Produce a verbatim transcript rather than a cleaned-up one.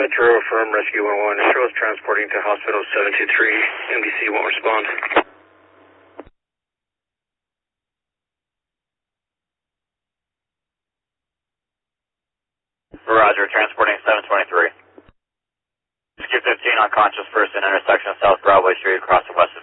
Metro from Rescue one one. Show is transporting to Hospital seven two three. M D C won't respond. Roger, transporting seven twenty-three. Skip fifteen, unconscious person, intersection of South Broadway Street across the west